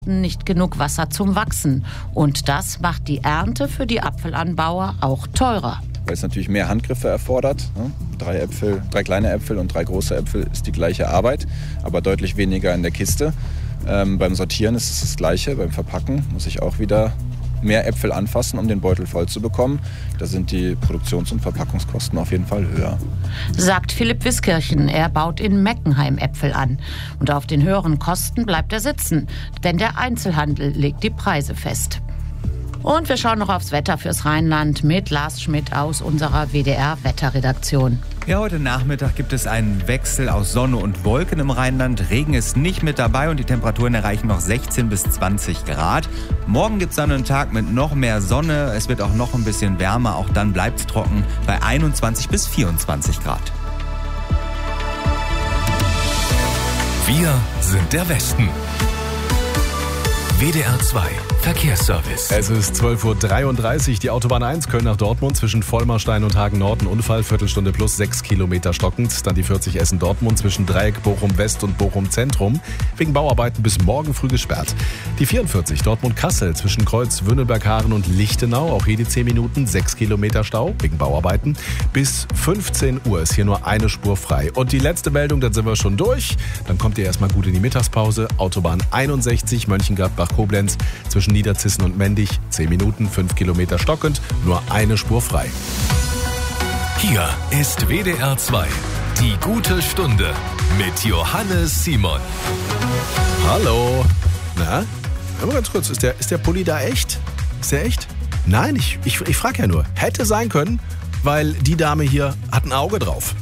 nicht genug Wasser zum Wachsen. Und das macht die Ernte für die Apfelanbauer auch teurer. Weil es natürlich mehr Handgriffe erfordert. 3 kleine Äpfel und 3 große Äpfel ist die gleiche Arbeit, aber deutlich weniger in der Kiste. Beim Sortieren ist es das Gleiche, beim Verpacken muss ich auch wieder mehr Äpfel anfassen, um den Beutel voll zu bekommen. Da sind die Produktions- und Verpackungskosten auf jeden Fall höher. Sagt Philipp Wiskirchen. Er baut in Meckenheim Äpfel an. Und auf den höheren Kosten bleibt er sitzen, denn der Einzelhandel legt die Preise fest. Und wir schauen noch aufs Wetter fürs Rheinland mit Lars Schmidt aus unserer WDR-Wetterredaktion. Ja, heute Nachmittag gibt es einen Wechsel aus Sonne und Wolken im Rheinland. Regen ist nicht mit dabei und die Temperaturen erreichen noch 16 bis 20 Grad. Morgen gibt es dann einen Tag mit noch mehr Sonne. Es wird auch noch ein bisschen wärmer. Auch dann bleibt es trocken bei 21 bis 24 Grad. Wir sind der Westen. WDR 2 Verkehrsservice. Es ist 12:33 Uhr. Die Autobahn 1 Köln nach Dortmund zwischen Vollmarstein und Hagen-Nord. Ein Unfall, Viertelstunde plus 6 Kilometer stockend. Dann die 40 Essen-Dortmund zwischen Dreieck Bochum-West und Bochum-Zentrum. Wegen Bauarbeiten bis morgen früh gesperrt. Die 44 Dortmund-Kassel zwischen Kreuz Wünnelberg-Haaren und Lichtenau. Auch hier die 10 Minuten, 6 Kilometer Stau wegen Bauarbeiten. Bis 15 Uhr ist hier nur eine Spur frei. Und die letzte Meldung, dann sind wir schon durch. Dann kommt ihr erstmal gut in die Mittagspause. Autobahn 61 Mönchengladbach-Koblenz zwischen Niederzissen und Mendig, 10 Minuten, 5 Kilometer stockend, nur eine Spur frei. Hier ist WDR 2, die gute Stunde mit Johannes Simon. Hallo. Na, hör mal ganz kurz, ist der Pulli da echt? Ist der echt? Nein, ich frage ja nur. Hätte sein können, weil die Dame hier hat ein Auge drauf.